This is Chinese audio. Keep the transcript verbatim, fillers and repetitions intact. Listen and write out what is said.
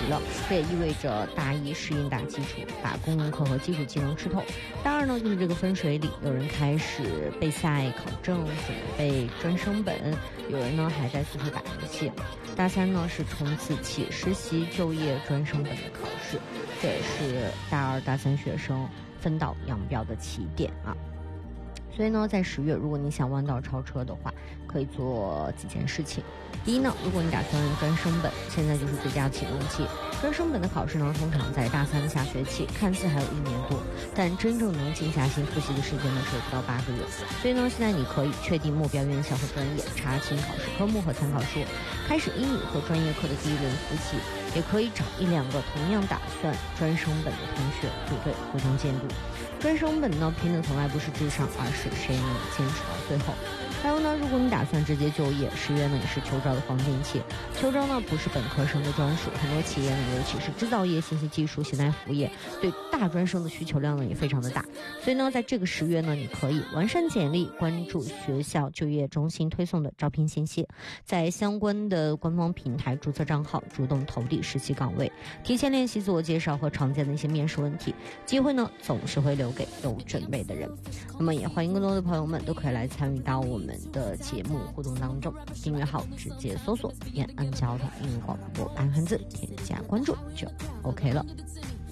了，这也意味着大一适应打基础，把公共课和基础技能吃透。大二呢，就是这个分水岭，有人开始备赛考证，准备专升本，有人呢还在四处打游戏。大三呢是冲刺期，实习、就业、专升本的考试，这也是大二、大三学生分道扬镳的起点啊。所以呢，在十月，如果你想弯道超车的话，可以做几件事情。第一呢，如果你打算专升本，现在就是最佳启动期。专升本的考试呢，通常在大三的下学期，看似还有一年多，但真正能静下心复习的时间呢，是有不到八个月。所以呢，现在你可以确定目标院校和专业，查清考试科目和参考书，开始英语和专业课的第一轮复习，也可以找一两个同样打算专升本的同学组队，互相监督。专升本呢，拼的从来不是智商，而是谁能坚持到最后。还有呢，如果你打算直接就业，十月呢也是秋招的黄金期。秋招呢不是本科生的专属，很多企业呢，尤其是制造业、信息技术、现代服务业，对大专生的需求量呢也非常的大。所以呢，在这个十月呢，你可以完善简历，关注学校就业中心推送的招聘信息，在相关的官方平台注册账号，主动投递实习岗位，提前练习自我介绍和常见的一些面试问题。机会呢总是会留给有准备的人。那么也欢迎更多的朋友们都可以来参与到我们的节目互动当中，订阅号直接搜索延安交通英语广播，按汉字添加关注就 OK 了。